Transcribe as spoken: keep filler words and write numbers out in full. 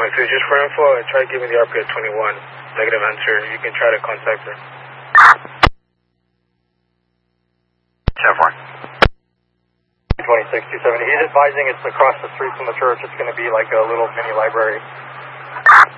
one two, just for info, I tried giving the R P at twenty-one. Negative answer. You can try to contact her. Chevron. twenty-six two seventy. He's advising it's across the street from the church. It's going to be like a little mini library.